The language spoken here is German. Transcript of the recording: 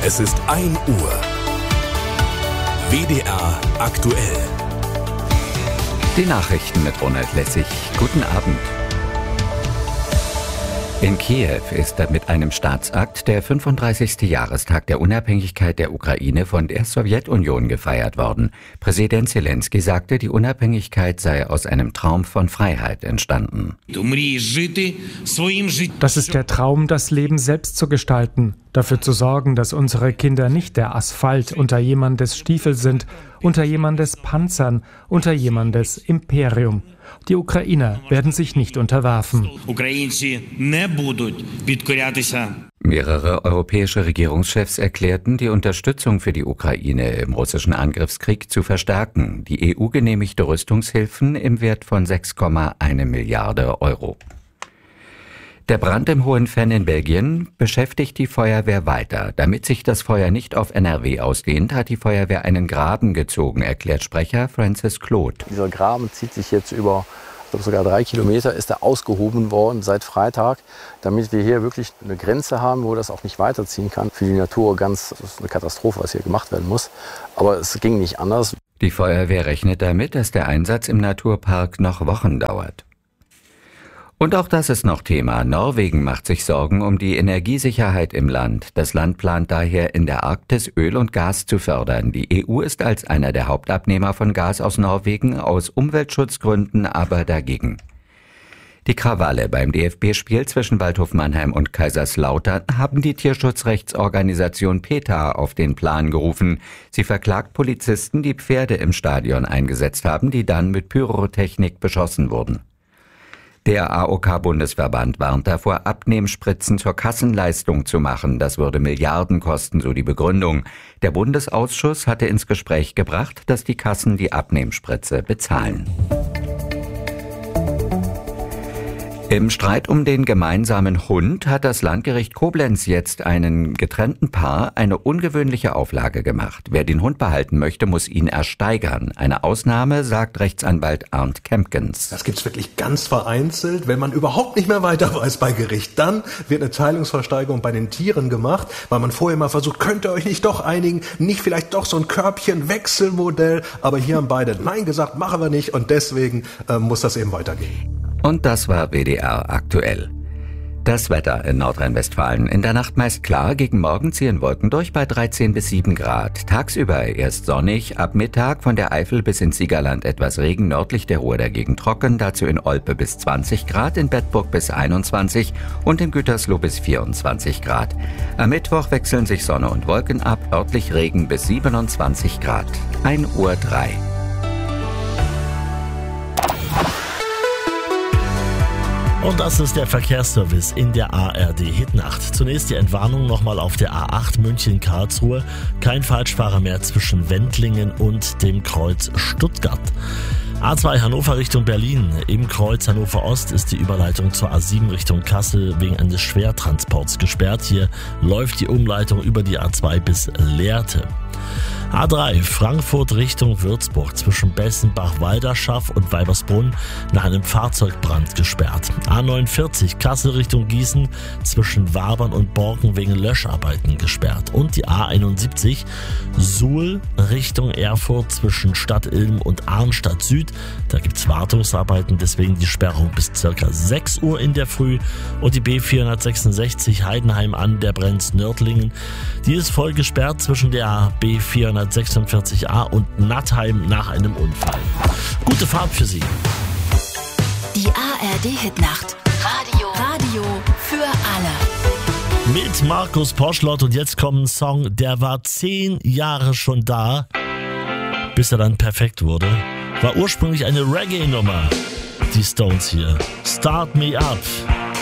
Es ist 1 Uhr. WDR aktuell. Die Nachrichten mit Ronald Lessig. Guten Abend. In Kiew ist mit einem Staatsakt der 35. Jahrestag der Unabhängigkeit der Ukraine von der Sowjetunion gefeiert worden. Präsident Zelensky sagte, die Unabhängigkeit sei aus einem Traum von Freiheit entstanden. Das ist der Traum, das Leben selbst zu gestalten, dafür zu sorgen, dass unsere Kinder nicht der Asphalt unter jemandes Stiefel sind, unter jemandes Panzern, unter jemandes Imperium. Die Ukrainer werden sich nicht unterwerfen. Mehrere europäische Regierungschefs erklärten, die Unterstützung für die Ukraine im russischen Angriffskrieg zu verstärken. Die EU genehmigte Rüstungshilfen im Wert von 6,1 Milliarde Euro. Der Brand im Hohenfenn in Belgien beschäftigt die Feuerwehr weiter. Damit sich das Feuer nicht auf NRW ausdehnt, hat die Feuerwehr einen Graben gezogen, erklärt Sprecher Francis Claude. Dieser Graben zieht sich jetzt über sogar 3 Kilometer, ist er ausgehoben worden seit Freitag, damit wir hier wirklich eine Grenze haben, wo das auch nicht weiterziehen kann. Für die Natur das ist eine Katastrophe, was hier gemacht werden muss. Aber es ging nicht anders. Die Feuerwehr rechnet damit, dass der Einsatz im Naturpark noch Wochen dauert. Und auch das ist noch Thema. Norwegen macht sich Sorgen um die Energiesicherheit im Land. Das Land plant daher, in der Arktis Öl und Gas zu fördern. Die EU ist als einer der Hauptabnehmer von Gas aus Norwegen aus Umweltschutzgründen aber dagegen. Die Krawalle beim DFB-Spiel zwischen Waldhof Mannheim und Kaiserslautern haben die Tierschutzrechtsorganisation PETA auf den Plan gerufen. Sie verklagt Polizisten, die Pferde im Stadion eingesetzt haben, die dann mit Pyrotechnik beschossen wurden. Der AOK-Bundesverband warnt davor, Abnehmspritzen zur Kassenleistung zu machen. Das würde Milliarden kosten, so die Begründung. Der Bundesausschuss hatte ins Gespräch gebracht, dass die Kassen die Abnehmspritze bezahlen. Im Streit um den gemeinsamen Hund hat das Landgericht Koblenz jetzt einem getrennten Paar eine ungewöhnliche Auflage gemacht. Wer den Hund behalten möchte, muss ihn ersteigern. Eine Ausnahme, sagt Rechtsanwalt Arndt Kempkens. Das gibt's wirklich ganz vereinzelt, wenn man überhaupt nicht mehr weiter weiß bei Gericht. Dann wird eine Teilungsversteigerung bei den Tieren gemacht, weil man vorher mal versucht, könnt ihr euch nicht doch einigen, nicht vielleicht doch so ein Körbchen-Wechselmodell. Aber hier haben beide Nein gesagt, machen wir nicht und deswegen muss das eben weitergehen. Und das war WDR aktuell. Das Wetter in Nordrhein-Westfalen. In der Nacht meist klar, gegen Morgen ziehen Wolken durch bei 13 bis 7 Grad. Tagsüber erst sonnig, ab Mittag von der Eifel bis ins Siegerland etwas Regen, nördlich der Ruhr dagegen trocken, dazu in Olpe bis 20 Grad, in Bedburg bis 21 und in Gütersloh bis 24 Grad. Am Mittwoch wechseln sich Sonne und Wolken ab, örtlich Regen bis 27 Grad. 1:03 Uhr. Und das ist der Verkehrsservice in der ARD Hitnacht. Zunächst die Entwarnung nochmal auf der A8 München-Karlsruhe. Kein Falschfahrer mehr zwischen Wendlingen und dem Kreuz Stuttgart. A2 Hannover Richtung Berlin. Im Kreuz Hannover Ost ist die Überleitung zur A7 Richtung Kassel wegen eines Schwertransports gesperrt. Hier läuft die Umleitung über die A2 bis Lehrte. A3 Frankfurt Richtung Würzburg zwischen Bessenbach-Walderschaff und Weibersbrunn nach einem Fahrzeugbrand gesperrt. A49 Kassel Richtung Gießen zwischen Wabern und Borken wegen Löscharbeiten gesperrt. Und die A71 Suhl Richtung Erfurt zwischen Stadt Ilm und Arnstadt Süd. Da gibt's Wartungsarbeiten, deswegen die Sperrung bis ca. 6 Uhr in der Früh. Und die B466 Heidenheim an der Brenz-Nördlingen. Die ist voll gesperrt zwischen der B446a und Nattheim nach einem Unfall. Gute Fahrt für Sie. Die ARD Hitnacht. Radio für alle. Mit Markus Poschlott und jetzt kommt ein Song, der war 10 Jahre schon da, bis er dann perfekt wurde. War ursprünglich eine Reggae-Nummer. Die Stones hier. Start Me Up.